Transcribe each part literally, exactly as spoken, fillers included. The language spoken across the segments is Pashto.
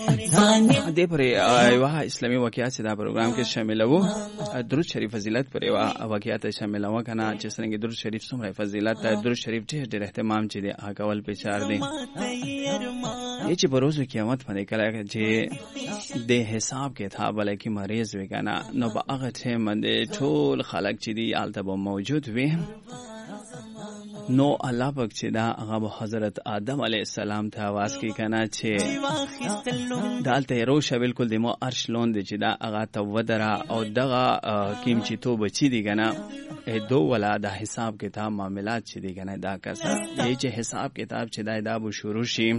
دې پرې یوه اسلامي واقعه چې دا پروګرام کې شامل وو درود شریف فضیلت پر یوه واقعه ته شامل وو کنه چې څنګه درود شریف څومره فضیلت ده. درود شریف ډېر ډېر اهتمام چې دی هغه کول پچار دی یی چې بروز قیامت باندې کله چې د حساب کتاب ولکه مریض وګانا نو په هغه ټیم باندې ټول خلک چې دی آلته به موجود وي. نو الله پاک چې دا هغه حضرت آدم علیه السلام ته आवाज کوي کنه چې دالته روشه بالکل د مو عرش لون دي چې دا هغه ته ودره او دغه کیم چې تو بچی دي کنه دو ولا د حساب کتاب معاملات چې دي کنه دا کسه یی چې حساب کتاب چې دا دا به شروع شي.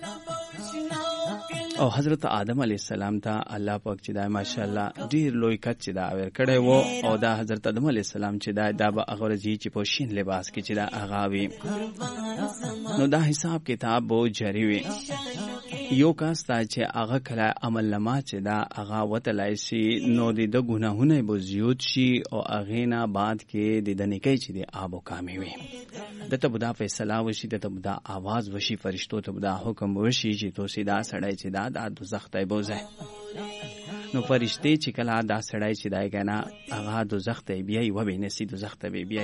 او حضرت آدم علیه السلام ته الله پاک چې دا ماشاءالله ډیر لوی کټ چې دا ور کړی وو او دا حضرت آدم علیه السلام چې دا دا به هغه ورځ چې په شین لباس کې چې دا هغه وي نو دا حساب کتاب بو جری وي. یو کس ته چې هغه کله عمل لما چې دا هغه وتلای شي نو د ګناهونه به زیات شي او هغه نه بعد کې د دنیکي چې دی آب او کامي وي. دته بدا فیصله وشي دته بدا आवाज وشي فرشتو ته بدا حکم وشي چې تو سیدا سړی چې دا د دوزخ ته بوزه. نو فرشتي چې کله دا سړی چې دای کنه هغه دوزخ ته بیاي و به نسی دوزخ ته بیاي.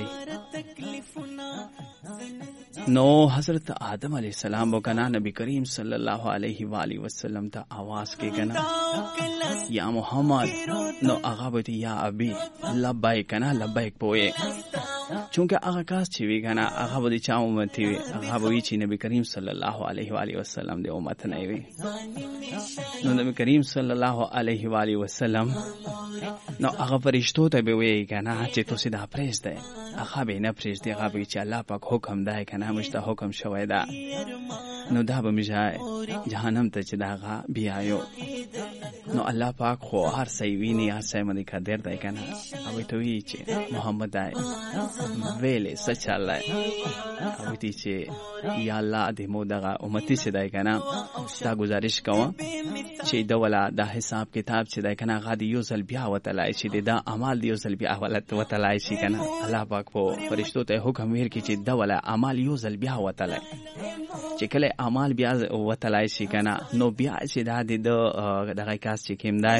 نو حضرت آدم علیہ السلام وکنا نبی کریم صلی الله علیه و آله وسلم ته आवाज کې کنا یا محمد نو هغه به یا ابي لبیک کنا لبیک پوي چونکه هغه کاس چې وی کنا هغه به چا امت وي هغه به چې نبی کریم صلی الله علیه و آله وسلم د امت نه وي. نو نبی کریم صلی الله علیه و آله وسلم نو هغه فرشتو ته به وی کنا چې تاسو دا پرېز ده هغه به نه پرېز دی هغه به چې الله پاک حکم دی کنه مشته حکم شوی دا نو دا به مجا جهنم ته چې دا بیايو. نو الله پاک خو هر څه ویني هر څه باندې قدر دی کنه او ته وی چې محمد دی ویلې سچ الله او ته چې یا الله دې مو دغه امتی چې دی کنه دا گزارش کوم چې دا ولا دا حساب کتاب چې دی کنه غادي یو ځل بیا وتلای چې دا اعمال دی یو ځل بیا وتلای شي کنه الله پاک په فرشتو ته حکم ویر کی چې دا ولا اعمال یو ځل بیا وتلای چې کله اعمال بیا وتلای شي کنه نو بیا چې دا د دغه کاس چې کیم دی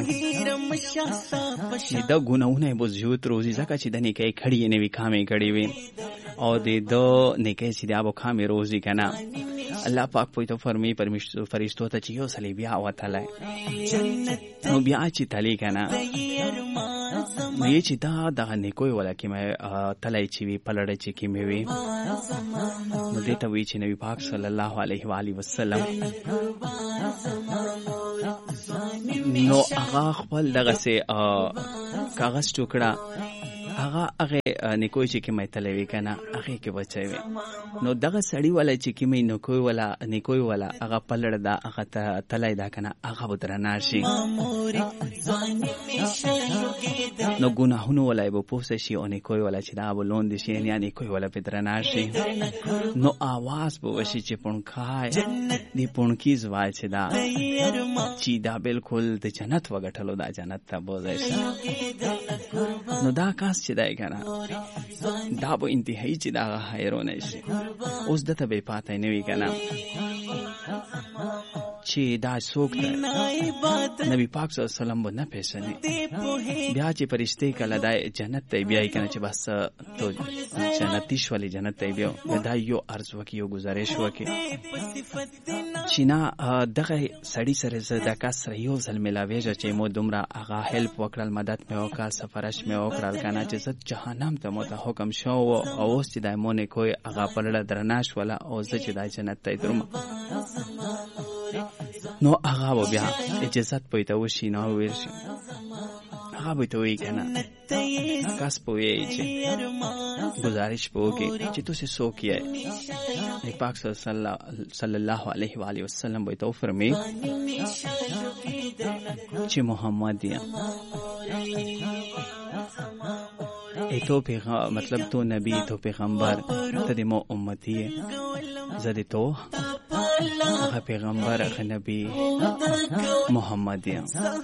دا ګناونه به زیات روزي ځکه چې د نیکي کړي نه وی کامې کړي وي او د دو نیکي چې دا به کامې روزي کنه الله پاک په تو فرمی پرمیشتو فرشتو ته چې یو ځل بیا وتلای نو بیا چې تلی کنه نو یې چې دا دغه نیکوي ولا کې مې تلای چې وی پلړ چې کې مې وی نو دې ته وی چې نبی پاک صلی الله علیه و آله وسلم نو هغه خپل دغه سه کاغذ ټوکړه هغه هغه نیکوي چې کې مې تلوي کنه هغه کې بچوي. نو دغه سړی ولا چې کې مې نیکوي ولا نیکوي ولا هغه پلړ دا هغه تلای دا کنه هغه بدرنا شي نو ګناهونه ولا به پوسه شي او نیکوي ولا چې دا بلوند شي یعنی نیکوي ولا بدرنا شي نو आवाज به وشي چې پونکای دی پونکی زوال چې دا چې دا بالکل د جنت وګټلو دا جنت ته بوځي شي. نو دا کاس چې دای کنه دا به انتهایی چې دا حیرونه شي اوس دته به پاتې نه وی کنه چې دا څوک دی. نبی پاک صلی الله علیه وسلم نه پېژني بیا چې فرشتي کله د جنت ته بیاي کنه چې بس تو جنتی شولې جنت ته بیاو دا یو عرض وکي یو گزارش وکي چې نه دغه سړی سره زده کا سره یو ځل ملاويږي چې مو دومره هغه هیلپ وکړل مدد مې وکړ سفارش مې وکړل کنه چې زه جهنم ته مو ته حکم شو او اوس چې دایمونه کوی هغه پرړه درناش ولا او زه چې د جنت ته درم نو هغه بیا اجازه پېته وشي نو ورشي هغه به ته وی کنه کاس پوي چې گزارش پوکي چې تاسو څوک یې نبی پاک صلی الله علیه و آله وسلم به تو فرمي چې محمد دی ایتو پیغام مطلب تو نبی تو پیغمبر ته د مو امتی زده تو هغه پیغمبر هغه نبی محمد دی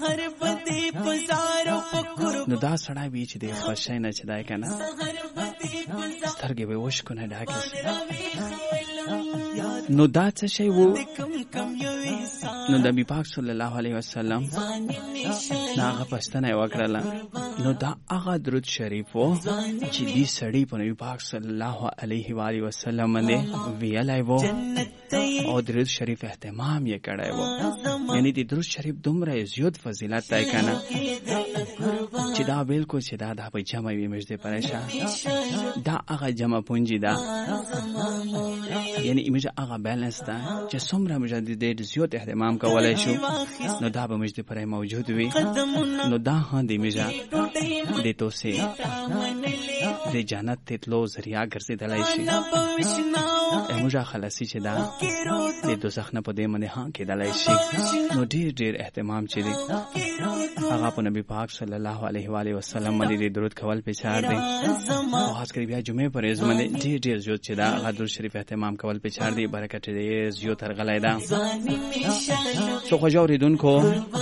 نو دا سړی وی چې د خوښۍ نه چې دای کنه سترګې به وښ کنه ډاکې نو دا څه شی وو؟ نو د نبی پاک صلی الله علیه وسلم دا هغه پښتنه وکړله. نو دا هغه درود شریف وو چې دې سړی په نبی پاک صلی الله علیه و آله وسلم باندې ویلای وو او درود شریف اهتمام یې کړی وو. یعنی دې درود شریف دومره زیات فضیلت دی کنه چې دا بالکل چې دا دا په جمع وي مجد پریشان دا هغه جمع پونجي دا یعنی ایمجه هغه بیلنس دا چې څومره مجد دې زیات اهتمام کولای شو نو دا به مجد پرې موجود وي. نو دا هم دې مجه دې توسه دې جنت ته تلو ذریعہ ګرځیدلای شي. ایمجه خلاصي چې دا دې دوزخ نه په دې باندې ها کېدلای شي. نو ډېر ډېر اهتمام چې دی هغه په نبی پاک صلی الله علیه و آله وسلم باندې درود کول پچار دی. او خاص کر بیا جمعه پر از باندې ډېر ډېر زیات چې دا هغه درود شریف اهتمام کول پچار دی. برکت دې زیات ترغلای دا. سو خو جوړیدونکو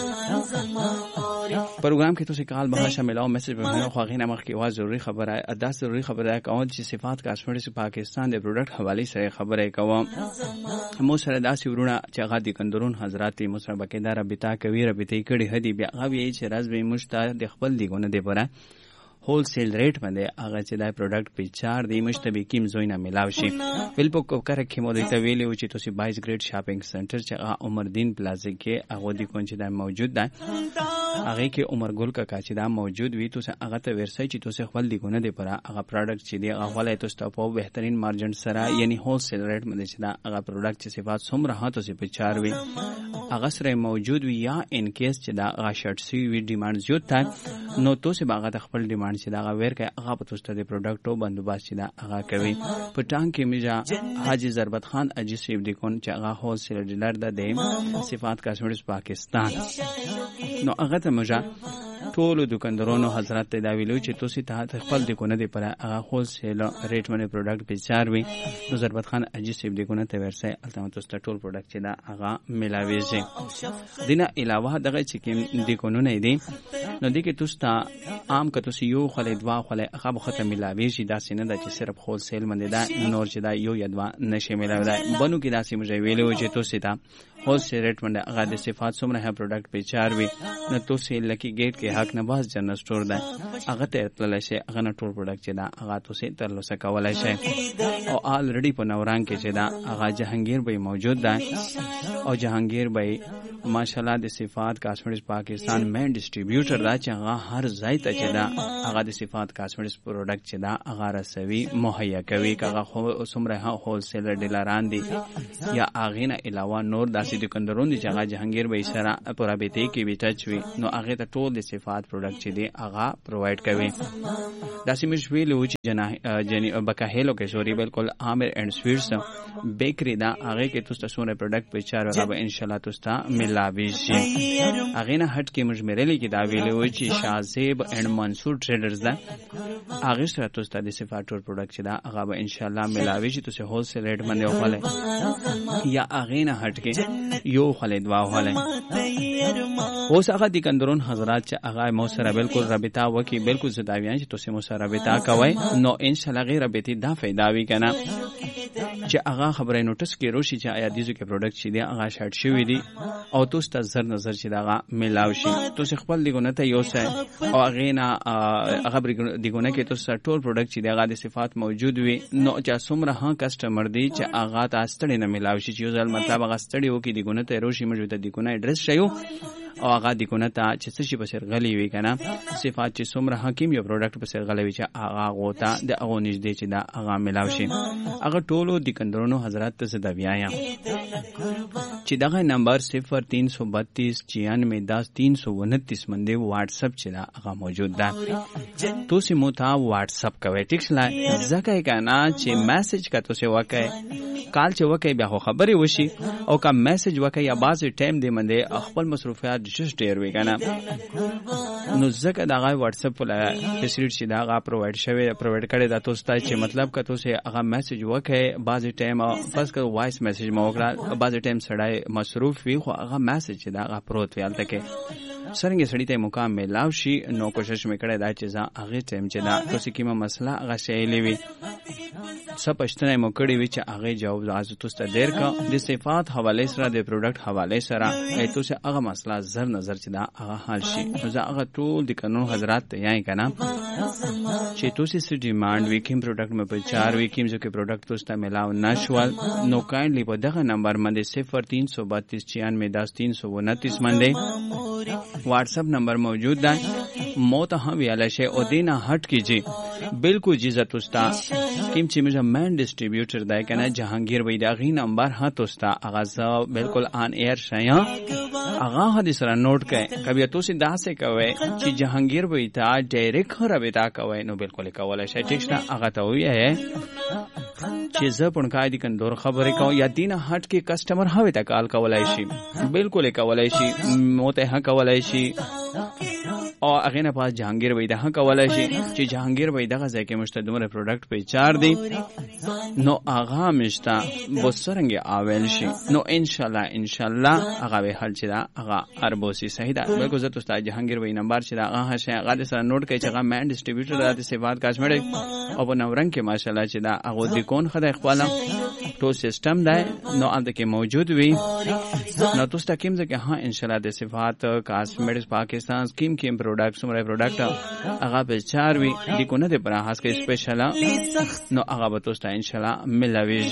پروگرام کې تاسو کال به شامل او میسج به مې خو غینه مخ کې واز ضروری خبره ہے ادا ضروری خبره ہے کوم چې صفات کاسمیټکس پاکستان د پروډکټ حواله سره خبره کوم. مو سره داسې ورونه چې هغه د کندرون حضرات مو سره بقیدار رابطه کوي رابطه کړي هدي بیا هغه چې راز به مشته د خپل دیګونه دی پره هول سیل ریټ باندې هغه چې دا پروډکټ په چار دی مشتبه کیم زوینه ملاو شي. بل په کوکر کې مو د تویلې و چې تاسو بایس ګریډ شاپینګ سنټر چې عمردین پلازا کې هغه دی کون چې دا موجود ده هغه کې عمر ګل کا چې دا موجود وي تاسو هغه ته ورسای چې تاسو خپل دیګونه دی پر هغه پروډکټ چې دی هغه ولای تاسو په بهترین مارجن سره یعنی هول سیل ریټ باندې چې دا هغه پروډکټ چې صفات څومره هاتو سي په چار وي هغه سره موجود وي یا ان کیس چې دا هغه شرط سی وی ډیماند زیات تا نو تاسو هغه خپل ډیماند چې دا غویر کې هغه په توسته دی پروډکټو بندوبست چې دا هغه کوي. په ټانګ کې میجا حاجی ضربت خان اجي سیب دی کون چې هغه هول سیل ډیلر ده د صفات کاسمیټکس پاکستان. نو هغه ته میجا ټول دکاندارونو حضرات ته دا ویلو چې تاسو ته خپل دیګونه دی پر هغه هول سیل ریټ باندې پروډکټ په چار وي. نو ضربت خان اجي سیب دیګونه ته ورسای البته تاسو ټول پروډکټ چې دا هغه ملاوي شي. دینه علاوه دغه چې کوم دیګونه نه دي نو دې کې تاسو ته عام کته یو خلې دوا خلې هغه ختم ملاوي شي دا سینه د چې صرف هول سیل باندې دا نور چې دا یو یا دوا نشي ملاوي دا بنو کې دا سیمه ویلو چې تاسو ته هول سیل ریټ باندې هغه د صفات څومره هه پروډکټ په چار وي. نو تاسو لکی گیټ کې حق نه باز جنرال سٹور ده هغه ته تللی شي هغه نه ټول پروډکټ چې دا هغه تاسو تر لوسه کولای شي. او الریډي په نوران کې چې دا هغه جهانگیر به موجود ده او جهانگیر به ماشاءالله د صفات کاسمیټکس پاکستان مین ډیسټریبیوټر دا چې هغه هر ځای ته چې دا هغه د صفات کاسمیټکس پروډکټ چې دا هغه رسوي مهیا کوي هغه خو څومره هول سیل ډیلران دي یا هغه نه علاوه نور داسې دکاندارون دي چې هغه جهانگیر به سره پورا بیته کې بیٹچ وي نو هغه ته ټول د صفات پروډکټ چې دی هغه پرووایډ کوي. داسې مش ویلو چې جنا جنی بکاهلو کې سوري بالکل عامر اینڈ سویټس بیکری دا هغه کې تاسو سونه پروډکټ په چار هغه ان شاء الله تاسو ملاوي شي. هغه نه هټ کې مجمرلي کې دا ویلو چې شازیب اینڈ منصور ټریډرز دا هغه سره تاسو د صفات پروډکټ چې دا هغه ان شاء الله ملاوي شي تاسو هول سیل ریټ باندې وخاله یا هغه نه هټ کې یو خلې دوا وخاله. اوس هغه د کندرون حضرات چې هغه مو سره بالکل رابطه وکي بالکل زداویان چې تاسو مو سره رابطه کوي نو ان شاء الله غیر رابطه دا فائدہ وی کنه چې هغه خبره نوټس کې روشي چې آیا دیزو کې پروډکټ چې دی هغه شارټ شوی دی او تاسو ته زر نظر چې دا ملاوي شي تاسو خپل دیګونه ته یو ځای او هغه نه هغه دیګونه کې تاسو ټول پروډکټ چې دی هغه د صفات موجود وي نو چې څومره ها کسٹمر دی چې هغه تاسو ته نه ملاوي شي چې یو ځل مطلب هغه ستړي وو کې دیګونه ته روشي موجوده دیګونه اډرس شایو او هغه دیګونه ته چې څه شي په سر غلي وي کنه صفات چې څومره حکیم یو پروډکټ په سر غلي وي چې هغه غوته د هغه نږدې چې دا هغه ملاوي شي. هغه ټولو دکاندارونو حضرات ته زدا بیایا چې دغه نمبر صفر تین سو بتیس چھیانوے دس تین سو انتیس باندې واتس اپ چې دا هغه موجود ده تاسو مو ته واتس اپ کوئ ټیک شلا ځکه کنه چې میسج کا تاسو وکای کال چې وکای بیا خبري وشي او کا میسج وکای یا بعض ټایم دی منده خپل مصروفیات جس ډیر وی کنه نو ځکه دا غي واتس اپ ولا فیسیلیټ چې دا غا پرووایډ شوی پرووایډ کړي دا تاسو ته چې مطلب کا تاسو هغه میسج وکای بعض ټایم فرض کړه وایس میسج مو وکړه بعض ټایم سړی مصروف وي خو هغه میسج دا هغه پروت وي هلته کې څرنګه سړی ته مقام میلاو شي نو کوشش مې کړی دا چې زه هغې ټایم چې دا تاسې کومه مسله هغه شیلې وي څه پوښتنه مو کړې وي چې هغې جواب تاسو تاسو ته دیر کا د صفات حوالې سره د پروډکټ حوالې سره تاسو هغه مسله زر نظر چې دا هغه حل شي نو زه هغه ټول د قانون حضرات ته یای که نه چې تاسې څه ډیمانډ وي کوم پروډکټ مې په چار وي کوم ځکه پروډکټ تاسو ته میلاو نه شول نو کایندلی په دغه نمبر باندې صفر تین سو بتیس چھیانوے دس تین سو انتیس باندې واٹس اپ نمبر موجود ده مو ته هم ویلی شئ او دې نه هټ کیجئ بالکل جی زه تاسو ته کوم چې موږ مین ډسټریبیوټر دی که نه جهانګیر وی د هغې نمبر ها تاسو ته هغه زه بالکل آن ایر شیم هغه ها دې سره نوټ کړئ که بیا تاسې داسې کوئ چې جهانګیر وی ته ډایرکټ ښه رابطه کوئ نو بالکل یې کولی شئ ټیک شته هغه ته ووایئ چې زه پونکای دي کندور خبرې کوم یا دینه هټ کې کسٹمر هوی ته کال کولای شي بالکل کولای شي موته ها کولای شي او هغه نه پاس جهانگیر وای ده کولای شي چې جهانگیر وای دغه ځای کې مشته دومره پروډکټ په چار دی نو هغه مشته بوسرنګ اول شي نو ان شاء الله ان شاء الله هغه به حل شي دا هغه اربوسی صحیح ده بالکل زه تاسو ته جهانگیر وای نمبر شي دا هغه شي هغه سره نوٹ کړئ چې هغه مین ډسټریبیوټر د سیواد کاشمړ او په نورنګ کې ماشاءالله چې دا هغه د کون خدای خپل ټول سیستم دی نو انده کې موجود وي نو تاسو ته کوم ځکه ها ان شاء الله د صفات کاسمیټکس پاکستان سکیم کې پروډکټ سمره پروډکټ هغه په چار وی د کو نه د پرهاس کې سپیشل نو هغه به تاسو ته ان شاء الله ملوي